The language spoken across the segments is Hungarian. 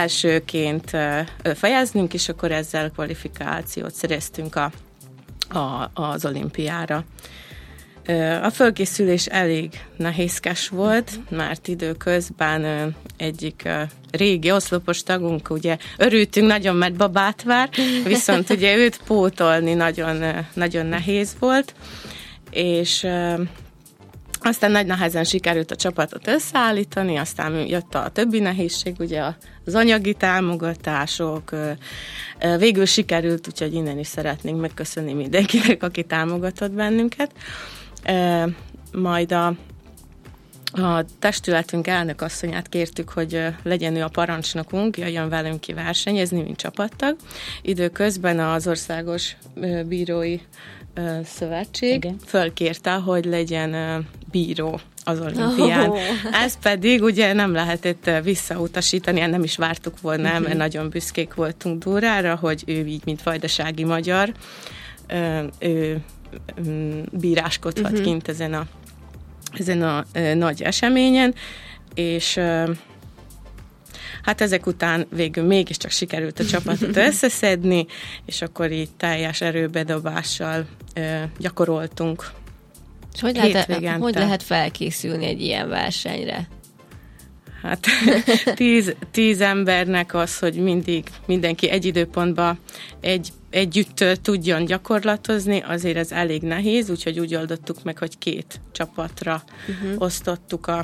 elsőként fejeznünk, és akkor ezzel kvalifikációt szereztünk az olimpiára. A fölkészülés elég nehézkes volt, mert időközben egyik régi oszlopos tagunk, ugye örültünk nagyon, mert babát vár, viszont ugye őt pótolni nagyon, nagyon nehéz volt, és aztán nagy nehezen sikerült a csapatot összeállítani, aztán jött a többi nehézség, ugye az anyagi támogatások, végül sikerült, úgyhogy innen is szeretnénk megköszönni mindenkinek, aki támogatott bennünket. Majd a testületünk elnökasszonyát kértük, hogy legyen ő a parancsnokunk, jöjjön velünk ki versenyezni, mint csapattag. Időközben az Országos Bírói Szövetség fölkérte, hogy legyen bíró az olimpián. Ez pedig ugye nem lehetett visszautasítani, nem is vártuk volna, mert nagyon büszkék voltunk Dórára, hogy ő így, mint vajdasági magyar, ő bíráskodhat kint ezen a nagy eseményen, és hát ezek után végül mégiscsak sikerült a csapatot összeszedni, és akkor így teljes erőbedobással gyakoroltunk. És hogy lehet felkészülni egy ilyen versenyre? Hát 10 embernek az, hogy mindenki egy időpontban együtt tudjon gyakorlatozni, azért ez elég nehéz, úgyhogy úgy oldottuk meg, hogy 2 csapatra osztottuk a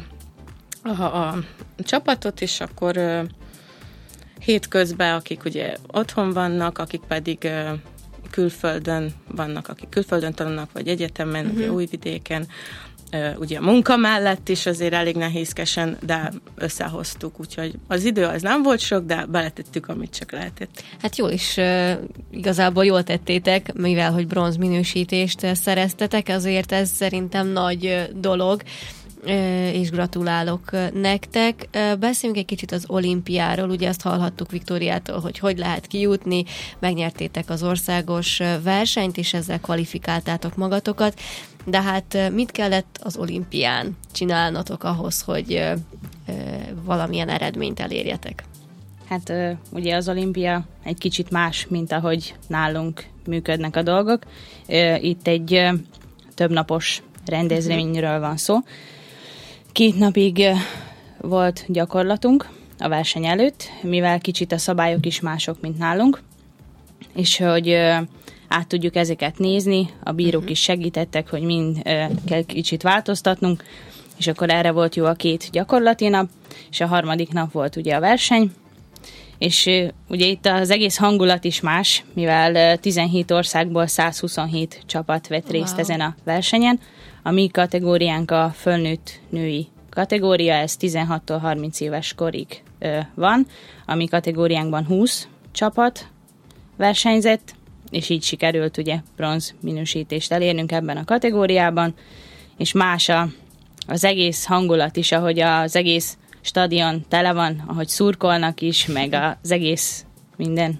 csapatot, és akkor hétközben, akik ugye otthon vannak, akik pedig külföldön vannak, akik külföldön tanulnak, vagy egyetemen, ugye Újvidéken, ugye a munka mellett is azért elég nehézkesen, de összehoztuk, úgyhogy az idő az nem volt sok, de beletettük, amit csak lehetett. Hát jól is, igazából jól tettétek, mivel hogy bronz minősítést szereztetek, azért ez szerintem nagy dolog, és gratulálok nektek. Beszéljünk egy kicsit az olimpiáról, ugye azt hallhattuk Viktóriától, hogy lehet kijutni, megnyertétek az országos versenyt, és ezzel kvalifikáltátok magatokat, de hát mit kellett az olimpián csinálnatok ahhoz, hogy valamilyen eredményt elérjetek? Hát ugye az olimpia egy kicsit más, mint ahogy nálunk működnek a dolgok. Itt egy többnapos rendezvényről van szó. 2 napig volt gyakorlatunk a verseny előtt, mivel kicsit a szabályok is mások, mint nálunk, és hogy át tudjuk ezeket nézni, a bírók is segítettek, hogy mind kell kicsit változtatnunk, és akkor erre volt jó a 2 gyakorlati nap, és a 3. nap volt ugye a verseny, és ugye itt az egész hangulat is más, mivel 17 országból 127 csapat vett részt ezen a versenyen. A mi kategóriánk a fölnőtt női kategória, ez 16-tól 30 éves korig van. A mi kategóriánkban 20 csapat versenyzett, és így sikerült ugye bronz minősítést elérnünk ebben a kategóriában, és más az egész hangulat is, ahogy az egész stadion tele van, ahogy szurkolnak is, meg az egész minden.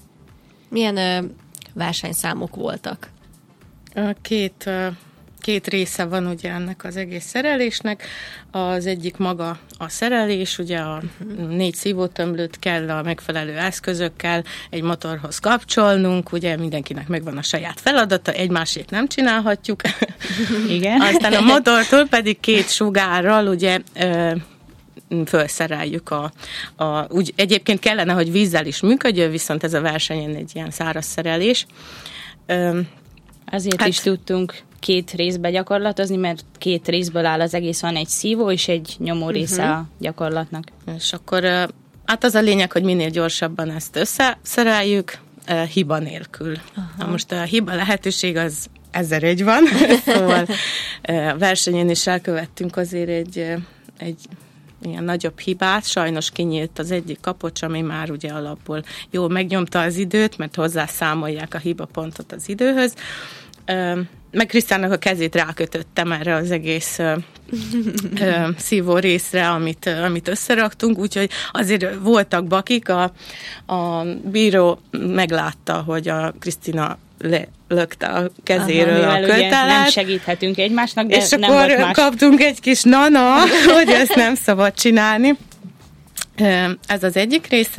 Milyen versenyszámok voltak? 2 része van ugye ennek az egész szerelésnek. Az egyik maga a szerelés, ugye a 4 szívótömlőt kell a megfelelő eszközökkel egy motorhoz kapcsolnunk, ugye mindenkinek megvan a saját feladata, egymásét nem csinálhatjuk. Igen. Aztán a motortól pedig 2 sugárral ugye felszereljük úgy egyébként kellene, hogy vízzel is működjön, viszont ez a versenyen egy ilyen száraz szerelés. Azért is tudtunk 2 részbe gyakorlatozni, mert 2 részből áll az egész, van egy szívó és egy nyomó része a gyakorlatnak. És akkor hát az a lényeg, hogy minél gyorsabban ezt összeszereljük, hiba nélkül. Na most a hiba lehetőség az 1001 van, szóval a versenyen is elkövettünk azért egy ilyen nagyobb hibát, sajnos kinyílt az egyik kapocs, ami már ugye alapból jól megnyomta az időt, mert hozzászámolják a hibapontot az időhöz. Meg Krisztának a kezét rákötöttem erre az egész szívó részre, amit összeraktunk, úgyhogy azért voltak bakik, a bíró meglátta, hogy a Krisztina lökte a kezéről a kötelet. Nem segíthetünk egymásnak, de és nem akkor volt más. kaptunk egy kis nana, hogy ezt nem szabad csinálni. Ez az egyik része.